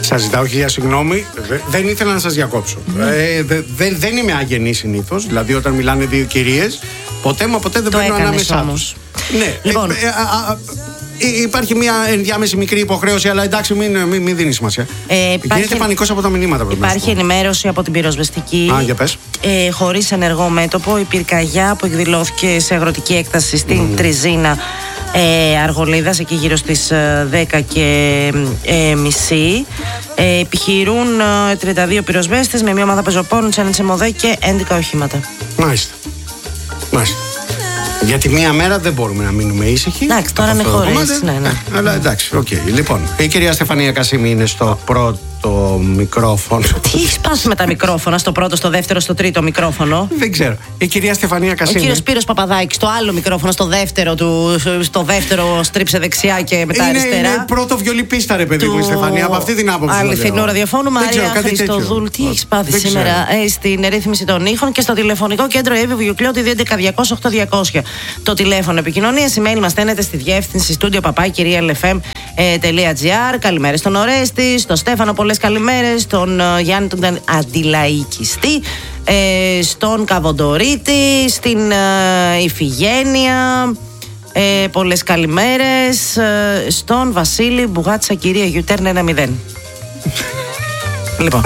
Σας ζητάω χίλια συγγνώμη. Δεν ήθελα να σας διακόψω. Δεν είμαι αγενή συνήθως. Δηλαδή, όταν μιλάνε δύο κυρίες, ποτέ δεν παίρνω ανάμεσά τους. Ναι, λοιπόν. Υπάρχει μια ενδιάμεση μικρή υποχρέωση, αλλά εντάξει, μην δίνει σημασία. Γίνεται πανικός από τα μηνύματα. Υπάρχει ενημέρωση από την πυροσβεστική. Για πες. Χωρίς ενεργό μέτωπο, η πυρκαγιά που εκδηλώθηκε σε αγροτική έκταση στην Τριζίνα Αργολίδας, εκεί γύρω στις 10 και μισή. Επιχειρούν 32 πυροσβέστες με μια ομάδα πεζοπόρων, 1 ΣΕΜΟΔΕ και 11 οχήματα. Μάλιστα. Γιατί μία μέρα δεν μπορούμε να μείνουμε ήσυχοι. Εντάξει, τώρα είναι χωρίς. Ναι. Αλλά εντάξει, οκ. Λοιπόν, η κυρία Στεφανία Κασίμη είναι στο πρώτο μικρόφωνο. Τι έχει σπάσει με τα μικρόφωνα, στο πρώτο, στο δεύτερο, στο τρίτο μικρόφωνο? Δεν ξέρω. Η κυρία Στεφανία Κασίμη. Ο κύριος Σπύρος Παπαδάκης, στο άλλο μικρόφωνο, στο δεύτερο στρίψε δεξιά και μετά αριστερά. Είναι πρώτο βιολιπίστα, ρε παιδί μου, η Στεφανία, από αυτή την άποψη. Αληθινού ραδιοφώνου, Μαρία Χριστοδούλου. Τι έχει πάθει σήμερα στην ρύθμιση των ήχων και στο τηλεφωνικό κέντρο Εύη Βουγιουκλιώτη 211-200-8200. Το τηλέφωνο επικοινωνίας. Email μας στέλνετε στη διεύθυνση studio@kirialfm.gr. Καλημέρες στον Ορέστη, στον Στέφανο, πολλές καλημέρες, στον Γιάννη τον Αντιλαϊκιστή, στον Καβοντορίτη, στην Ιφηγένεια. Πολλές καλημέρες στον Βασίλη Μπουγάτσα, κυρία U-turn 1-0. Λοιπόν.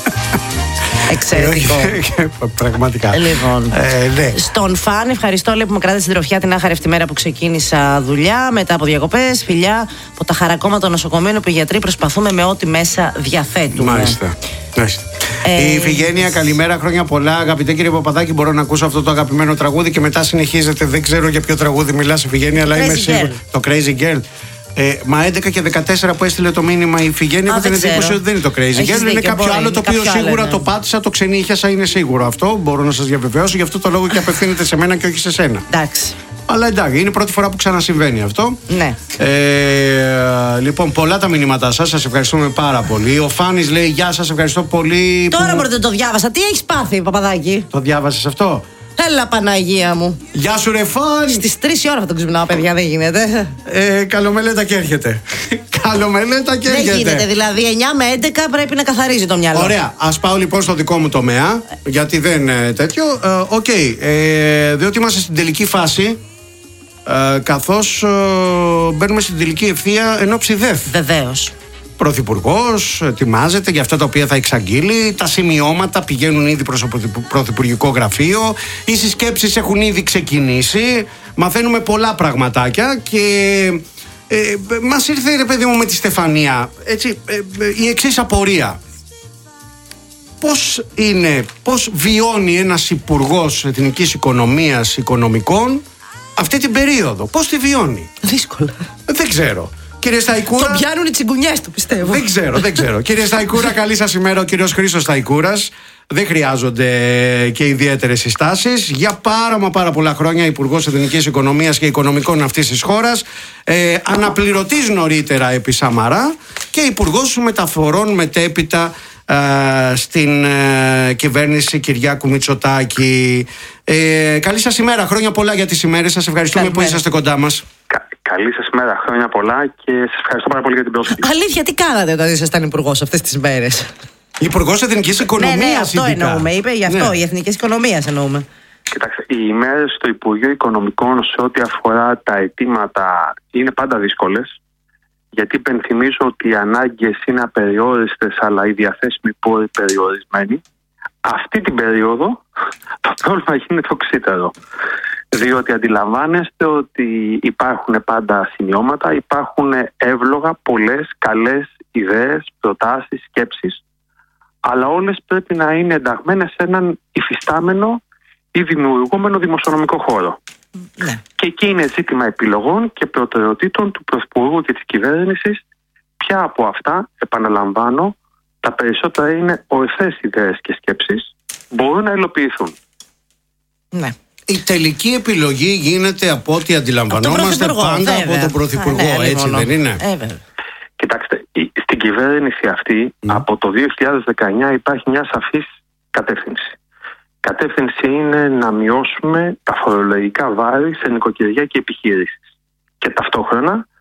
Εξαιρετικό. Πραγματικά. Λοιπόν, ναι. Στον Φαν, ευχαριστώ που με κράτησε την τροφιά την άχαρευτη μέρα που ξεκίνησα δουλειά μετά από διακοπές. Φιλιά από τα χαρακόμματα των νοσοκομείων που οι γιατροί προσπαθούμε με ό,τι μέσα διαθέτουμε. Μάλιστα. Η Ιφηγένεια, καλημέρα, χρόνια πολλά. Αγαπητέ κύριε Παπαδάκη, μπορώ να ακούσω αυτό το αγαπημένο τραγούδι και μετά συνεχίζετε. Δεν ξέρω για ποιο τραγούδι μιλάς, Ιφηγένεια, αλλά είμαι σίγουρο. Το Crazy Girl. Μα 11 και 14 που έστειλε το μήνυμα η Ιφηγένεια, έχω την εντύπωση ότι δεν είναι το Crazy Girl, είναι κάποιο άλλο το οποίο σίγουρα το πάτησα, το ξενύχιασα, είναι σίγουρο αυτό. Μπορώ να σας διαβεβαιώσω, γι' αυτό το λόγο και απευθύνεται σε μένα και όχι σε σένα. Εντάξει. Αλλά εντάξει, είναι η πρώτη φορά που ξανασυμβαίνει αυτό. Ναι. Λοιπόν, πολλά τα μηνύματά σας, σας ευχαριστούμε πάρα πολύ. Ο Φάνης λέει: Γεια σας, ευχαριστώ πολύ. Τώρα μπορείτε να το διάβασα. Τι έχεις πάθει, Παπαδάκη? Το διάβασες αυτό? Έλα, Παναγία μου. Γεια σου, ρε Φάνη. Στις 3 η ώρα θα τον ξυπνάω, παιδιά, δεν γίνεται. Καλομελέτα και έρχεται. Δεν γίνεται, δηλαδή 9 με 11 πρέπει να καθαρίζει το μυαλό. Ωραία, ας πάω λοιπόν στο δικό μου τομέα, γιατί δεν τέτοιο. Διότι είμαστε στην τελική φάση, καθώς μπαίνουμε στην τελική ευθεία ενόψει ΔΕΘ. Βεβαίως. Πρωθυπουργός ετοιμάζεται για αυτά τα οποία θα εξαγγείλει. Τα σημειώματα πηγαίνουν ήδη προς το Πρωθυπουργικό Γραφείο. Οι συσκέψεις έχουν ήδη ξεκινήσει. Μαθαίνουμε πολλά πραγματάκια και μας ήρθε, ρε παιδί μου, με τη Στεφανία η εξής απορία. Πώς βιώνει ένας υπουργός Εθνικής Οικονομίας Οικονομικών αυτή την περίοδο? Πώς τη βιώνει? Δύσκολα. Δεν ξέρω. Κύριε Σταϊκούρα. Τον πιάνουν οι τσιγκουνιές του, πιστεύω. Δεν ξέρω. Κύριε Σταϊκούρα, καλή σας ημέρα. Ο κύριος Χρήστος Σταϊκούρας. Δεν χρειάζονται και ιδιαίτερες συστάσεις. Για πάρα πολλά χρόνια υπουργός Εθνικής Οικονομίας και Οικονομικών αυτής της χώρας. Αναπληρωτής νωρίτερα επί Σαμαρά και υπουργός μεταφορών μετέπειτα στην κυβέρνηση Κυριάκου Μητσοτάκη. Καλή σας ημέρα. Χρόνια πολλά για τις ημέρες σας. Ευχαριστούμε που είσαστε κοντά μας. Καλή σας ημέρα, χρόνια πολλά και σας ευχαριστώ πάρα πολύ για την πρόσκληση. Αλήθεια, τι κάνατε όταν ήσασταν υπουργός αυτές τις μέρες? Υπουργός Εθνικής Οικονομίας. Ναι, αυτό ειδικά εννοούμε. Είπε γι' αυτό, η Εθνικής Οικονομίας εννοούμε. Κοιτάξτε, οι ημέρες στο Υπουργείο Οικονομικών σε ό,τι αφορά τα αιτήματα είναι πάντα δύσκολες. Γιατί υπενθυμίζω ότι οι ανάγκες είναι απεριόριστες, αλλά οι διαθέσιμοι πόροι περιορισμένοι. Αυτή την περίοδο το πρόβλημα γίνεται οξύτερο. Διότι αντιλαμβάνεστε ότι υπάρχουν πάντα σημειώματα, υπάρχουν εύλογα πολλές καλές ιδέες, προτάσεις, σκέψεις, αλλά όλες πρέπει να είναι ενταγμένες σε έναν υφιστάμενο ή δημιουργούμενο δημοσιονομικό χώρο. Ναι. Και εκεί είναι ζήτημα επιλογών και προτεραιοτήτων του Πρωθυπουργού και της κυβέρνησης. Ποια από αυτά, επαναλαμβάνω, τα περισσότερα είναι ορθές ιδέες και σκέψεις, μπορούν να υλοποιηθούν. Ναι. Η τελική επιλογή γίνεται, από ό,τι αντιλαμβανόμαστε, πάντα από τον Πρωθυπουργό, έτσι δεν είναι? Κοιτάξτε, στην κυβέρνηση αυτή από το 2019 υπάρχει μια σαφής κατεύθυνση. Η κατεύθυνση είναι να μειώσουμε τα φορολογικά βάρη σε νοικοκυριά και επιχειρήσεις. Και ταυτόχρονα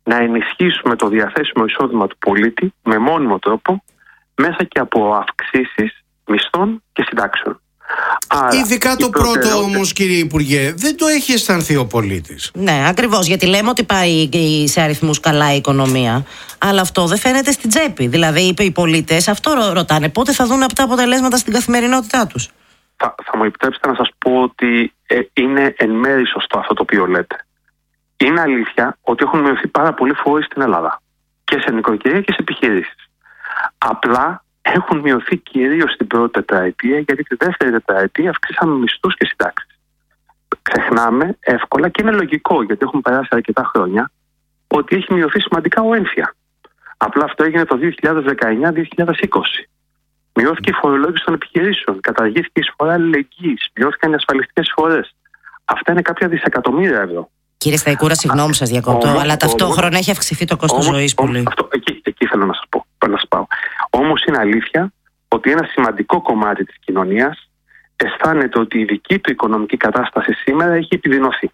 να ενισχύσουμε το διαθέσιμο εισόδημα του πολίτη με μόνιμο τρόπο μέσα και από αυξήσεις μισθών και συντάξεων. Άρα, ειδικά το πρώτο όμως, κύριε Υπουργέ, δεν το έχει αισθανθεί ο πολίτης. Ναι, ακριβώς, γιατί λέμε ότι πάει σε αριθμούς καλά η οικονομία, αλλά αυτό δεν φαίνεται στην τσέπη. Δηλαδή οι πολίτες αυτό ρωτάνε, πότε θα δουν αυτά αποτελέσματα στην καθημερινότητά τους. Θα μου επιτρέψετε να σας πω ότι είναι εν μέρει σωστό αυτό το οποίο λέτε. Είναι αλήθεια ότι έχουν μειωθεί πάρα πολλοί φόροι στην Ελλάδα, και σε νοικοκυρία και σε επιχειρήσεις. Απλά έχουν μειωθεί κυρίως στην πρώτη τετραετία, γιατί τη δεύτερη τετραετία αυξήσαμε μισθούς και συντάξεις. Ξεχνάμε εύκολα, και είναι λογικό γιατί έχουν περάσει αρκετά χρόνια, ότι έχει μειωθεί σημαντικά ο έμφυα. Απλά αυτό έγινε το 2019-2020. Μειώθηκε η φορολόγηση των επιχειρήσεων, καταργήθηκε η εισφορά αλληλεγγύης, μειώθηκαν οι ασφαλιστικές εισφορές. Αυτά είναι κάποια δισεκατομμύρια ευρώ. Κύριε Σταϊκούρα, συγγνώμη σας διακόπτω, αλλά ταυτόχρονα έχει αυξηθεί το κόστος ζωής πολύ. Εκεί θέλω να σας πω. Όμως είναι αλήθεια ότι ένα σημαντικό κομμάτι της κοινωνίας αισθάνεται ότι η δική του οικονομική κατάσταση σήμερα έχει επιδεινωθεί.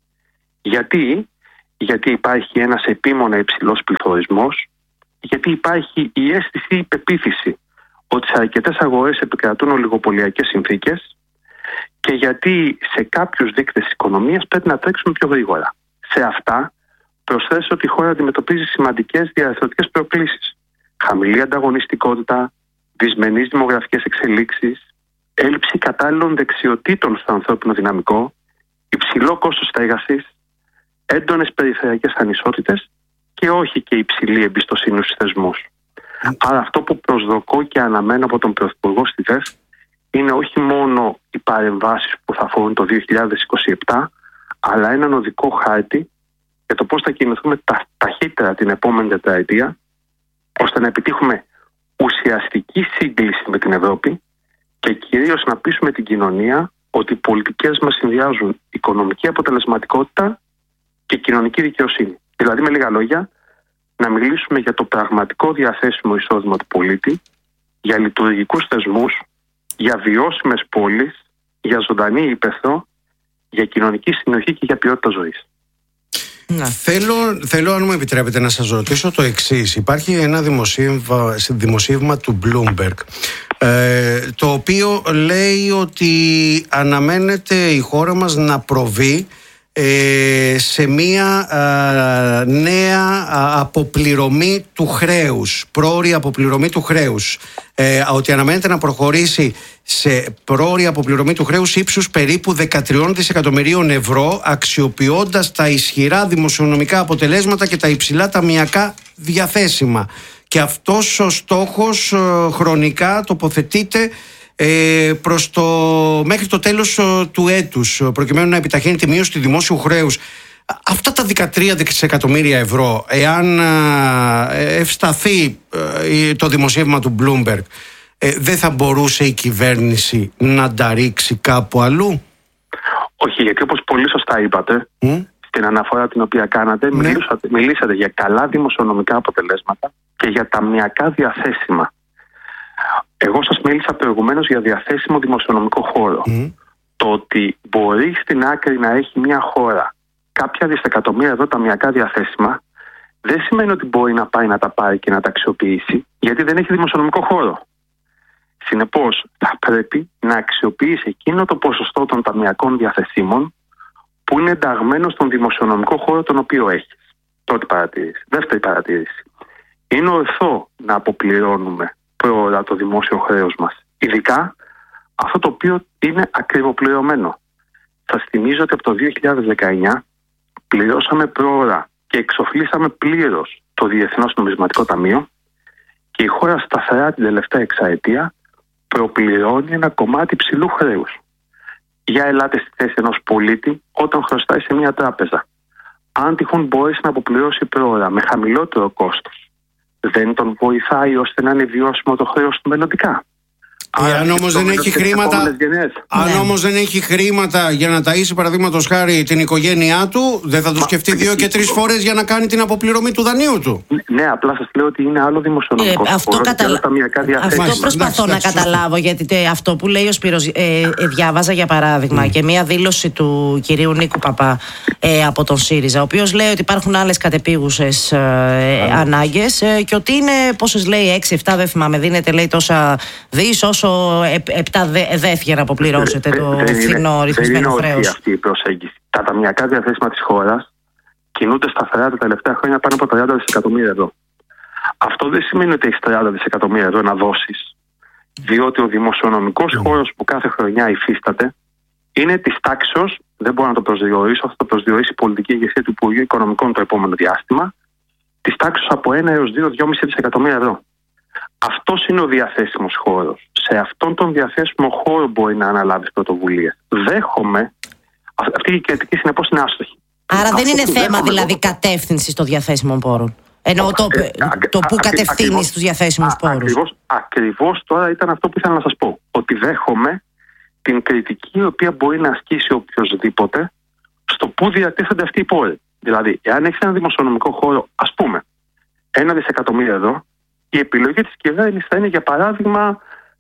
Γιατί υπάρχει ένας επίμονα υψηλός πληθωρισμός, γιατί υπάρχει η αίσθηση, η πεποίθηση ότι σε αρκετές αγορές επικρατούν ολιγοπωλιακές συνθήκες, και γιατί σε κάποιους δείκτες της οικονομίας πρέπει να τρέξουμε πιο γρήγορα. Σε αυτά προσθέσω ότι η χώρα αντιμετωπίζει σημαντικές διαρθρωτικές προκλήσεις. Χαμηλή ανταγωνιστικότητα, δυσμενείς δημογραφικές εξελίξεις, έλλειψη κατάλληλων δεξιοτήτων στο ανθρώπινο δυναμικό, υψηλό κόστος στέγασης, έντονες περιφερειακές ανισότητες και όχι και υψηλή εμπιστοσύνη στους θεσμούς. Άρα αυτό που προσδοκώ και αναμένω από τον Πρωθυπουργό στη ΔΕΘ είναι όχι μόνο οι παρεμβάσεις που θα αφορούν το 2027, αλλά έναν οδικό χάρτη για το πώς θα κινηθούμε ταχύτερα την επόμενη τετραετία, ώστε να επιτύχουμε ουσιαστική σύγκληση με την Ευρώπη και κυρίως να πείσουμε την κοινωνία ότι οι πολιτικές μας συνδυάζουν οικονομική αποτελεσματικότητα και κοινωνική δικαιοσύνη. Δηλαδή, με λίγα λόγια, να μιλήσουμε για το πραγματικό διαθέσιμο εισόδημα του πολίτη, για λειτουργικούς θεσμούς, για βιώσιμες πόλεις, για ζωντανή ύπαιθρο, για κοινωνική συνοχή και για ποιότητα ζωής. Ναι. Θέλω, αν μου επιτρέπετε, να σας ρωτήσω το εξής. Υπάρχει ένα δημοσίευμα του Bloomberg, το οποίο λέει ότι αναμένεται η χώρα μας να προβεί σε μία νέα αποπληρωμή του χρέους, πρόωρη αποπληρωμή του χρέους, ότι αναμένεται να προχωρήσει σε πρόωρη αποπληρωμή του χρέους ύψους περίπου 13 δισεκατομμυρίων ευρώ, αξιοποιώντας τα ισχυρά δημοσιονομικά αποτελέσματα και τα υψηλά ταμειακά διαθέσιμα. Και αυτός ο στόχος χρονικά τοποθετείται μέχρι το τέλος του έτους, προκειμένου να επιταχύνει τη μείωση του δημόσιου χρέους. Αυτά τα 13 δισεκατομμύρια ευρώ, εάν ευσταθεί το δημοσίευμα του Bloomberg, δεν θα μπορούσε η κυβέρνηση να τα ρίξει κάπου αλλού? Όχι, γιατί όπως πολύ σωστά είπατε, στην αναφορά την οποία κάνατε, μιλήσατε για καλά δημοσιονομικά αποτελέσματα και για ταμειακά διαθέσιμα. Εγώ σας μίλησα προηγουμένως για διαθέσιμο δημοσιονομικό χώρο. Το ότι μπορεί στην άκρη να έχει μια χώρα κάποια δισεκατομμύρια εδώ ταμειακά διαθέσιμα, δεν σημαίνει ότι μπορεί να πάει να τα πάρει και να τα αξιοποιήσει, γιατί δεν έχει δημοσιονομικό χώρο. Συνεπώς, θα πρέπει να αξιοποιήσει εκείνο το ποσοστό των ταμειακών διαθεσίμων που είναι ενταγμένο στον δημοσιονομικό χώρο τον οποίο έχει. Πρώτη παρατήρηση. Δεύτερη παρατήρηση. Είναι ορθό να αποπληρώνουμε πρόωρα το δημόσιο χρέος μας, ειδικά αυτό το οποίο είναι ακριβοπληρωμένο. Σας θυμίζω ότι από το 2019 πληρώσαμε πρόωρα και εξοφλήσαμε πλήρως το Διεθνές Νομισματικό Ταμείο, και η χώρα σταθερά την τελευταία εξαετία προπληρώνει ένα κομμάτι ψηλού χρέους. Για ελάτε στη θέση ενός πολίτη όταν χρωστάει σε μια τράπεζα. Αν τυχόν μπορέσει να αποπληρώσει πρόωρα με χαμηλότερο κόστος, δεν τον βοηθάει ώστε να είναι βιώσιμο το χρέος του μελλοντικά? Αν όμως δεν έχει χρήματα, δεν έχει χρήματα για να ταΐσει παραδείγματος χάρη την οικογένειά του, δεν θα το σκεφτεί 2 και 3 φορές για να κάνει την αποπληρωμή του δανείου του? Ναι, απλά σας λέω ότι είναι άλλο δημοσιονομικό. Αυτό προσπαθώ να καταλάβω, γιατί αυτό που λέει ο Σπύρος, διάβαζα για παράδειγμα και μία δήλωση του κυρίου Νίκου Παπά από τον ΣΥΡΙΖΑ, ο οποίος λέει ότι υπάρχουν άλλες κατεπίγουσες ανάγκες και ότι είναι, πόσες λέει, 6-7, δεν θυμάμαι, δίνεται λέει τόσα δις όσο 7 δέθ για να αποπληρώσετε το φθηνό ρυθμισμένο χρέος. Δεν είναι αυτή η προσέγγιση. Τα ταμιακά διαθέσιμα της χώρας κινούνται σταθερά τα τελευταία χρόνια πάνω από 30 δισεκατομμύρια ευρώ. Αυτό δεν σημαίνει ότι έχεις 30 δισεκατομμύρια ευρώ να δώσεις, διότι ο δημοσιονομικός χώρος που κάθε χρονιά υφίσταται είναι της τάξεως, δεν μπορώ να το προσδιορίσω, θα το προσδιορίσει η πολιτική ηγεσία του Υπουργείου Οικονομικών το επόμενο διάστημα, της τάξεως από 1 έως 2-2,5 δισεκατομμύρια ευρώ. Αυτός είναι ο διαθέσιμος χώρος. Σε αυτόν τον διαθέσιμο χώρο μπορεί να αναλάβεις πρωτοβουλίες. Δέχομαι, αυτή η κριτική συνεπώς είναι άστοχη. Άρα δεν είναι θέμα δηλαδή κατεύθυνσης των διαθέσιμων πόρων. Ενώ το που κατευθύνεις τους διαθέσιμους πόρους. Ακριβώς τώρα ήταν αυτό που ήθελα να σας πω. Ότι δέχομαι την κριτική η οποία μπορεί να ασκήσει οποιοδήποτε στο που διατίθενται αυτοί οι πόροι. Δηλαδή, εάν έχεις ένα δημοσιονομικό χώρο, ας πούμε, 1 δισεκατομμύριο ευρώ, η επιλογή της κυβέρνησης θα είναι, για παράδειγμα,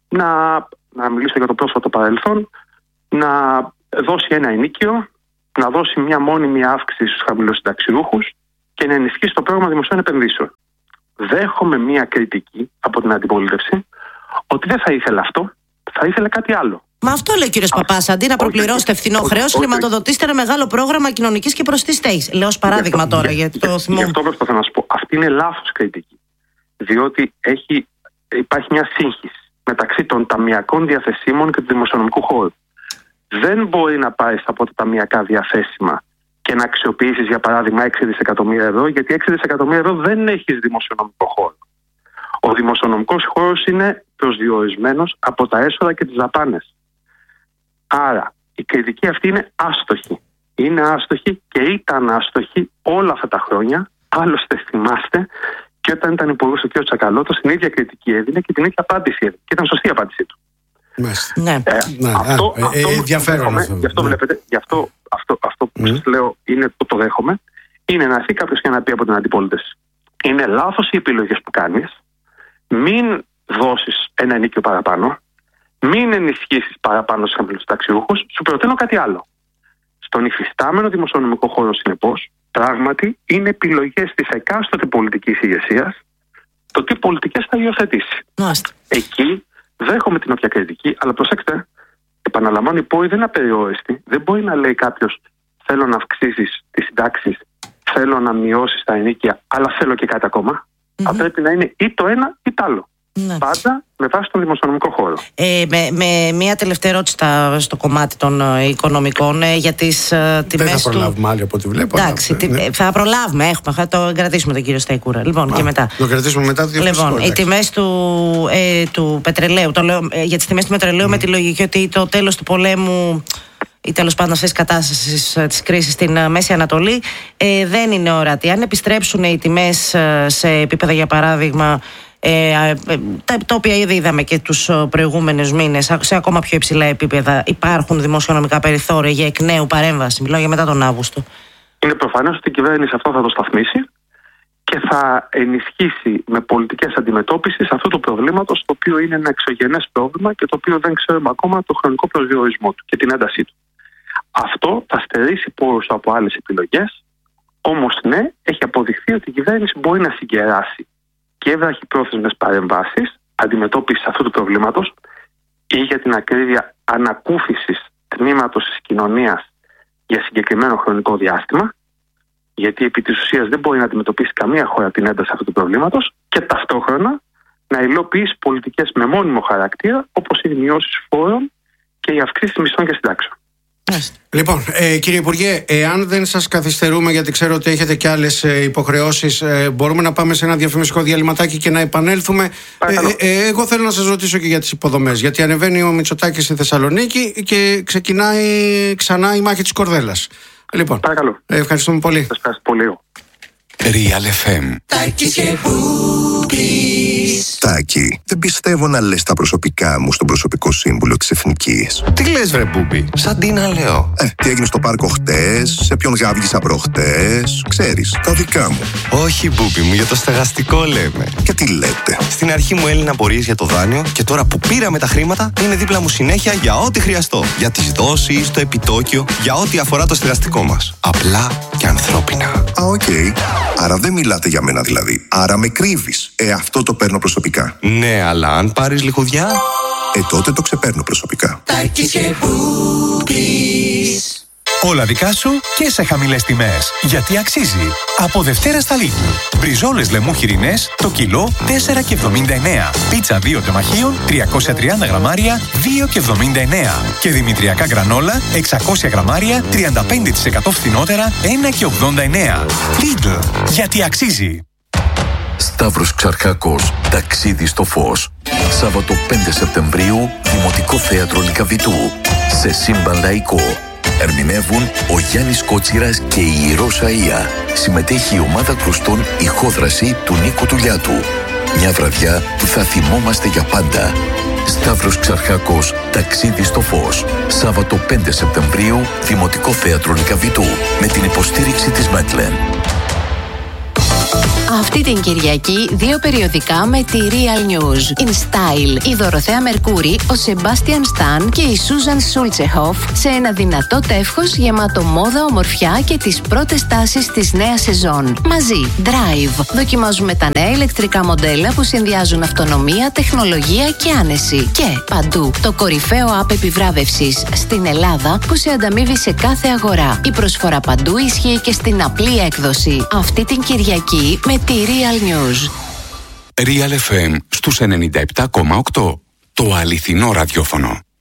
να μιλήσω για το πρόσφατο παρελθόν, να δώσει ένα ενοίκιο, να δώσει μια μόνιμη αύξηση στους χαμηλοσυνταξιούχους και να ενισχύσει το πρόγραμμα δημοσίων επενδύσεων. Δέχομαι μια κριτική από την αντιπολίτευση ότι δεν θα ήθελε αυτό, θα ήθελε κάτι άλλο. Μα αυτό λέει ο κύριος Παπάς. Αντί να προπληρώσετε φθηνό χρέος, χρηματοδοτήστε ένα μεγάλο πρόγραμμα κοινωνικής και προσιτής στέγης. Λέω ως παράδειγμα τώρα, γιατί το θυμόμαι. Γι' αυτό προσπαθώ να σου πω. Αυτή είναι λάθος κριτική. Διότι υπάρχει μια σύγχυση μεταξύ των ταμιακών διαθεσίμων και του δημοσιονομικού χώρου. Δεν μπορεί να πάρεις από τα ταμιακά διαθέσιμα και να αξιοποιήσεις, για παράδειγμα, 6 δισεκατομμύρια ευρώ, γιατί 6 δισεκατομμύρια ευρώ δεν έχεις δημοσιονομικό χώρο. Ο δημοσιονομικός χώρος είναι προσδιορισμένος από τα έσοδα και τις δαπάνες. Άρα η κριτική αυτή είναι άστοχη. Είναι άστοχη και ήταν άστοχη όλα αυτά τα χρόνια. Άλλωστε, θυμάστε, και όταν ήταν υπουργός ο κ. Τσακαλώτος, την ίδια κριτική έδινε και την ίδια απάντηση έδινε. Και ήταν σωστή η απάντησή του. Αυτό ενδιαφέρον αυτό. Γι' αυτό βλέπετε, αυτό που σας λέω είναι που το δέχομαι, είναι να έρθει κάποιος και να πει από την αντιπολίτευση: είναι λάθος οι επιλογές που κάνεις, μην δώσεις ένα ενοίκιο παραπάνω, μην ενισχύσεις παραπάνω στους χαμηλοσυνταξιούχους, σου προτείνω κάτι άλλο. Στον υφιστάμενο δημοσιονομικό χώρο, συνεπώς, πράγματι είναι επιλογές της εκάστοτε πολιτικής ηγεσίας το τι πολιτικές θα υιοθετήσει. Εκεί δέχομαι την όποια κριτική, αλλά προσέξτε, επαναλαμβάνω, οι πόροι δεν είναι απεριόριστοι. Δεν μπορεί να λέει κάποιος: θέλω να αυξήσεις τις συντάξεις, θέλω να μειώσεις τα ενοίκια, αλλά θέλω και κάτι ακόμα. Θα πρέπει να είναι ή το ένα ή το άλλο. Πάντα με βάση τον δημοσιονομικό χώρο. Με μία τελευταία ερώτηση στο κομμάτι των οικονομικών για τις τιμές. Δεν θα προλάβουμε άλλη από ό,τι βλέπω. Εντάξει, θα προλάβουμε, θα το κρατήσουμε τον κύριο Σταϊκούρα. Λοιπόν, και μετά. Το κρατήσουμε μετά. Λοιπόν, οι τιμές του πετρελαίου. Το λέω για τις τιμές του πετρελαίου με τη λογική ότι το τέλος του πολέμου ή τέλος πάντων αυτής της κατάστασης της κρίσης στην Μέση Ανατολή δεν είναι ορατή. Αν επιστρέψουν οι τιμές σε επίπεδα, για παράδειγμα, τα οποία ήδη είδαμε και τους προηγούμενους μήνες, σε ακόμα πιο υψηλά επίπεδα, υπάρχουν δημοσιονομικά περιθώρια για εκ νέου παρέμβαση? Μιλάω για μετά τον Αύγουστο. Είναι προφανές ότι η κυβέρνηση αυτό θα το σταθμίσει και θα ενισχύσει με πολιτικές αντιμετώπισης αυτού του προβλήματος, το οποίο είναι ένα εξωγενές πρόβλημα και το οποίο δεν ξέρουμε ακόμα το χρονικό προσδιορισμό του και την έντασή του. Αυτό θα στερήσει πόρους από άλλες επιλογές, όμως ναι, έχει αποδειχθεί ότι η κυβέρνηση μπορεί να συγκεράσει και βραχυπρόθεσμες παρεμβάσεις αντιμετώπισης αυτού του προβλήματος ή, για την ακρίβεια, ανακούφισης τμήματος της κοινωνίας για συγκεκριμένο χρονικό διάστημα, γιατί επί της ουσίας δεν μπορεί να αντιμετωπίσει καμία χώρα την ένταση αυτού του προβλήματος, και ταυτόχρονα να υλοποιήσει πολιτικές με μόνιμο χαρακτήρα, όπως είναι οι μειώσεις φόρων και οι αυξήσεις μισθών και συντάξεων. Λοιπόν, κύριε Υπουργέ, εάν δεν σας καθυστερούμε, γιατί ξέρω ότι έχετε και άλλες υποχρεώσεις, μπορούμε να πάμε σε ένα διαφημιστικό διαλυματάκι και να επανέλθουμε. Εγώ θέλω να σας ρωτήσω και για τις υποδομές, γιατί ανεβαίνει ο Μητσοτάκης στη Θεσσαλονίκη και ξεκινάει ξανά η μάχη της Κορδέλας. Λοιπόν, παρακαλώ. Ευχαριστούμε πολύ. Σας ευχαριστώ πολύ. Real FM. Μαρινάκη. Δεν πιστεύω να λες τα προσωπικά μου στον προσωπικό σύμβουλο της Εθνικής. Τι λες βρε Μπούμπι, σαν τι να λέω. Τι έγινε στο πάρκο χτες, σε ποιον γάβγισα προχτές, ξέρεις, τα δικά μου. Όχι Μπούμπι μου, για το στεγαστικό λέμε. Και τι λέτε? Στην αρχή μου έλυναν απορίες για το δάνειο και τώρα που πήραμε τα χρήματα είναι δίπλα μου συνέχεια για ό,τι χρειαστώ. Για τις δόσεις, το επιτόκιο, για ό,τι αφορά το στεγαστικό μας. Απλά και ανθρώπινα. Οκ. Άρα δεν μιλάτε για μένα δηλαδή. Άρα με κρύβεις. Αυτό το παίρνω προσωπικά. Ναι, αλλά αν πάρεις λιχουδιά... τότε το ξεπαίρνω προσωπικά. Όλα δικά σου και σε χαμηλές τιμές. Γιατί αξίζει. Από Δευτέρα στα Lidl. Μπριζόλες λεμού χοιρινές το κιλό 4,79. Πίτσα 2 τεμαχίων 330 γραμμάρια 2,79. Και δημητριακά γκρανόλα 600 γραμμάρια 35% φθηνότερα 1,89. Lidl. Γιατί αξίζει. Σταύρος Ξαρχάκος, ταξίδι στο φως. Σάββατο 5 Σεπτεμβρίου, Δημοτικό Θέατρο Λυκαβητού. Σε σύμπαν λαϊκό. Ερμηνεύουν ο Γιάννης Κότσιρας και η Ρώσα Ία. Συμμετέχει η ομάδα κρουστών Ηχόδραση του Νίκου Τουλιάτου. Μια βραδιά που θα θυμόμαστε για πάντα. Σταύρος Ξαρχάκος, ταξίδι στο φως. Σάββατο 5 Σεπτεμβρίου, Δημοτικό Θέατρο Λυκαβητού. Με την υποστήριξη της Μέτλεν. Αυτή την Κυριακή 2 περιοδικά με τη Real News. In Style, η Δωροθέα Μερκούρη, ο Σεμπάστιαν Σταν και η Σούζαν Σούλτσεχοφ σε ένα δυνατό τεύχος γεμάτο μόδα, ομορφιά και τις πρώτες τάσεις της νέας σεζόν. Μαζί, Drive. Δοκιμάζουμε τα νέα ηλεκτρικά μοντέλα που συνδυάζουν αυτονομία, τεχνολογία και άνεση. Και παντού, το κορυφαίο app επιβράβευσης στην Ελλάδα που σε ανταμείβει σε κάθε αγορά. Η προσφορά παντού ισχύει και στην απλή έκδοση. Αυτή την Κυριακή με τη Real News. Real FM στους 97,8. Το αληθινό ραδιόφωνο.